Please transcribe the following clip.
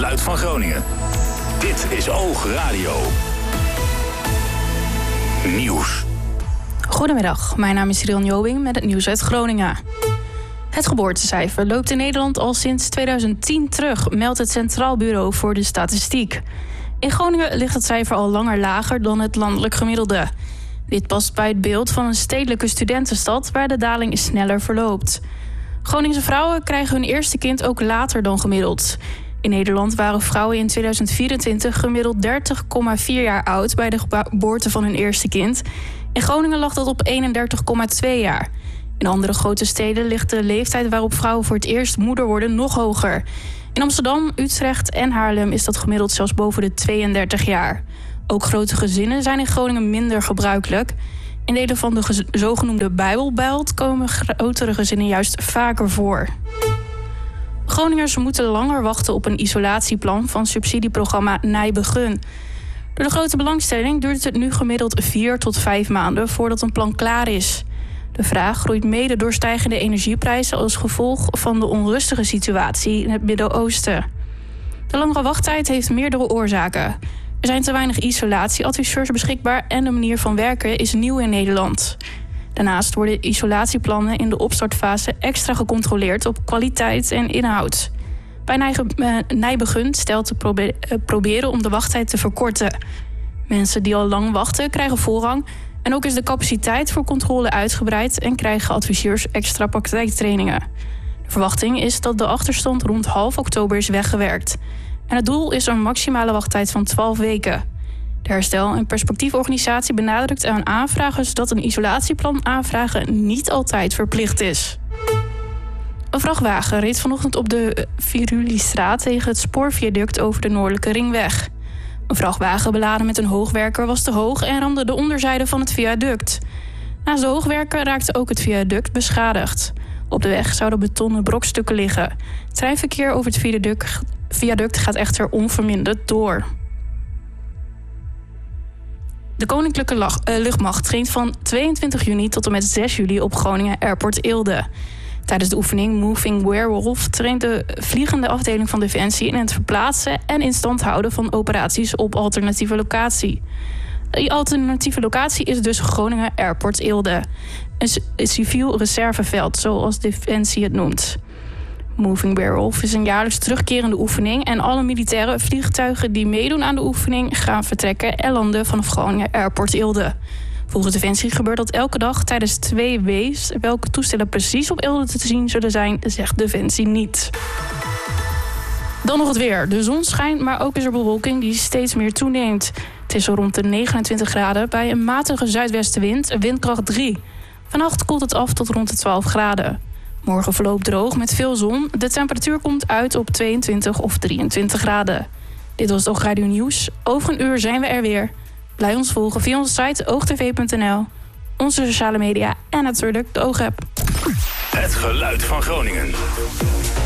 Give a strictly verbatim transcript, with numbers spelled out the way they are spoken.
geluid van Groningen. Dit is Oog Radio. Nieuws. Goedemiddag, mijn naam is Cyril Njobing met het nieuws uit Groningen. Het geboortecijfer loopt in Nederland al sinds tweeduizend tien terug, meldt het Centraal Bureau voor de Statistiek. In Groningen ligt het cijfer al langer lager dan het landelijk gemiddelde. Dit past bij het beeld van een stedelijke studentenstad waar de daling sneller verloopt. Groningse vrouwen krijgen hun eerste kind ook later dan gemiddeld. In Nederland waren vrouwen in tweeduizend vierentwintig gemiddeld dertig komma vier jaar oud bij de geboorte van hun eerste kind. In Groningen lag dat op eenendertig komma twee jaar. In andere grote steden ligt de leeftijd waarop vrouwen voor het eerst moeder worden nog hoger. In Amsterdam, Utrecht en Haarlem is dat gemiddeld zelfs boven de tweeëndertig jaar. Ook grote gezinnen zijn in Groningen minder gebruikelijk. In delen van de gez- zogenoemde Bijbelbelt komen grotere gezinnen juist vaker voor. Groningers moeten langer wachten op een isolatieplan van subsidieprogramma Nijbegun. Door de grote belangstelling duurt het nu gemiddeld vier tot vijf maanden voordat een plan klaar is. De vraag groeit mede door stijgende energieprijzen als gevolg van de onrustige situatie in het Midden-Oosten. De langere wachttijd heeft meerdere oorzaken. Er zijn te weinig isolatieadviseurs beschikbaar en de manier van werken is nieuw in Nederland. Daarnaast worden isolatieplannen in de opstartfase extra gecontroleerd op kwaliteit en inhoud. Bij Nijge- Nijbegun stelt te probe- proberen om de wachttijd te verkorten. Mensen die al lang wachten krijgen voorrang. En ook is de capaciteit voor controle uitgebreid en krijgen adviseurs extra praktijktrainingen. De verwachting is dat de achterstand rond half oktober is weggewerkt. En het doel is een maximale wachttijd van twaalf weken. De Herstel- en Perspectieforganisatie benadrukt aan aanvragers dat een isolatieplan aanvragen niet altijd verplicht is. Een vrachtwagen reed vanochtend op de Virulistraat tegen het spoorviaduct over de Noordelijke Ringweg. Een vrachtwagen beladen met een hoogwerker was te hoog en ramde de onderzijde van het viaduct. Naast de hoogwerker raakte ook het viaduct beschadigd. Op de weg zouden betonnen brokstukken liggen. Het treinverkeer over het viaduct, viaduct gaat echter onverminderd door. De Koninklijke Lach, uh, Luchtmacht traint van tweeëntwintig juni tot en met zes juli op Groningen Airport Eelde. Tijdens de oefening Moving Werewolf traint de vliegende afdeling van Defensie in het verplaatsen en in stand houden van operaties op alternatieve locatie. Die alternatieve locatie is dus Groningen Airport Eelde. Een civiel reserveveld, zoals Defensie het noemt. Moving Werewolf is een jaarlijks terugkerende oefening en alle militaire vliegtuigen die meedoen aan de oefening gaan vertrekken en landen vanaf Groningen Airport Eelde. Volgens Defensie gebeurt dat elke dag tijdens twee W's. Welke toestellen precies op Eelde te zien zullen zijn, zegt Defensie niet. Dan nog het weer. De zon schijnt, maar ook is er bewolking die steeds meer toeneemt. Het is zo rond de negenentwintig graden bij een matige zuidwestenwind, windkracht drie. Vannacht koelt het af tot rond de twaalf graden. Morgen verloopt droog met veel zon. De temperatuur komt uit op tweeëntwintig of drieëntwintig graden. Dit was het Oog Radio Nieuws. Over een uur zijn we er weer. Blijf ons volgen via onze site oogtv punt n l, onze sociale media en natuurlijk de Oog-app. Het geluid van Groningen.